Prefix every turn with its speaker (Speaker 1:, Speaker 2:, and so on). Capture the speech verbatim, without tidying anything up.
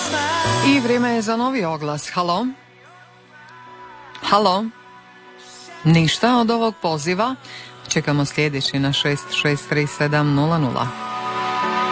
Speaker 1: I vrijeme je za novi oglas. Halo? Halo? Ništa od ovog poziva. Čekamo sljedeći na šest šest tri sedam nula nula.